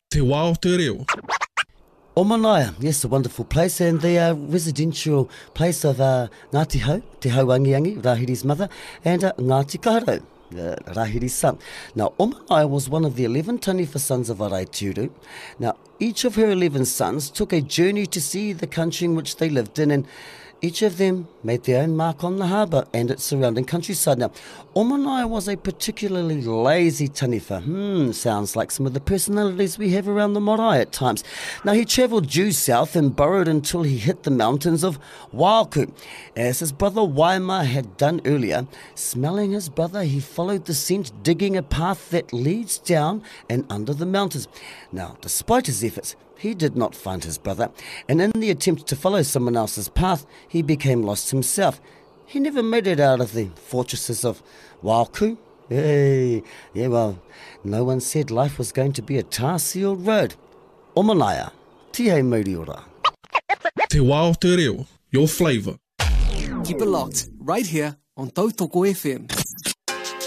Te wā o te reo. Omanaia, yes, a wonderful place, and the residential place of Ngāti Hau, Te Hauangiangi, Rahiri's mother, and Ngāti Kaharo, Rahiri's son. Now, Omanaia was one of the 11 taniwha sons of Araitiuru. Now, each of her 11 sons took a journey to see the country in which they lived in, and each of them made their own mark on the harbour and its surrounding countryside. Now, Omanaia was a particularly lazy taniwha. Sounds like some of the personalities we have around the marae at times. Now, he travelled due south and burrowed until he hit the mountains of Waiaku. As his brother Waima had done earlier, smelling his brother, he followed the scent, digging a path that leads down and under the mountains. Now, despite his efforts, he did not find his brother, and in the attempt to follow someone else's path, he became lost himself. He never made it out of the fortresses of Waiaku. Well, no one said life was going to be a tar-sealed road. Omanaia, tihei mauriora. Te wā o te reo, your flavour. Keep it locked, right here on Tautoko FM.